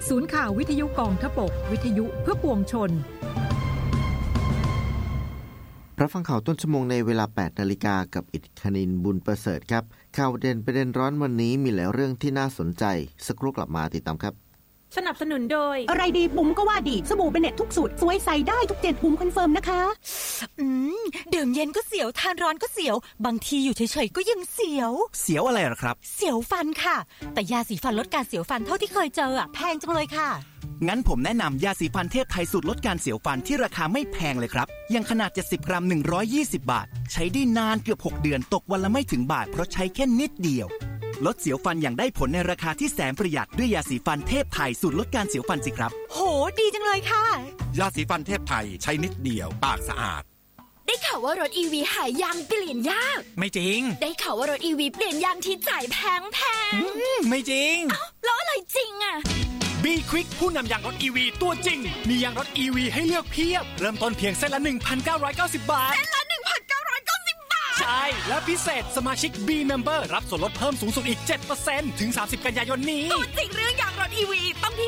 ศูนย์ข่าววิทยุกองทพบกวิทยุเพื่อปวงชนรับฟังข่าวต้นชั่วโมงในเวลา 8 นาฬิกากับอิทธิคณินบุญประเสริฐครับข่าวเด่นประเด็นร้อนวันนี้มีหลายเรื่องที่น่าสนใจสักครู่กลับมาติดตามครับสนับสนุนโดยอะไรดีบุ๋มก็ว่าดีสบู่เบเน็ตทุกสูตรสวยใสได้ทุก7บุ๋มคอนเฟิร์มนะคะดื่มเย็นก็เสียวทานร้อนก็เสียวบางทีอยู่เฉยๆก็ยังเสียวอะไรหรอครับเสียวฟันค่ะแต่ยาสีฟันลดการเสียวฟันเท่าที่เคยเจอแพงจังเลยค่ะงั้นผมแนะนำยาสีฟันเทพไทยสูตรลดการเสียวฟันที่ราคาไม่แพงเลยครับอย่างขนาด70 กรัม120 บาทใช้ได้นานเกือบ6เดือนตกวันละไม่ถึงบาทเพราะใช้แค่นิดเดียวลดเสียวฟันอย่างได้ผลในราคาที่แสนประหยัดด้วยยาสีฟันเทพไทยสูตรลดการเสียวฟันสิครับโหดีจังเลยค่ะยาสีฟันเทพไทยใช้นิดเดียวปากสะอาดได้ข่าวว่ารถ EV หายางเปลี่ยนยากไม่จริงได้ข่าวว่ารถ EV เปลี่ยนยางที่จ่ายแพงไม่จริงแล้วอะไรจริง B Quick ผู้นำยางรถ EV ตัวจริงมียางรถ EV ให้เลือกเพียบเริ่มต้นเพียงเส้นละ 1,990 บาทเส้นละ 1,990 บาทใช่และพิเศษสมาชิก B Member รับส่วนลดเพิ่มสูงสุดอีก 7% ถึง 30 กันยายนนี้ตัวจริงเรื่องยางรถ EV ต้อง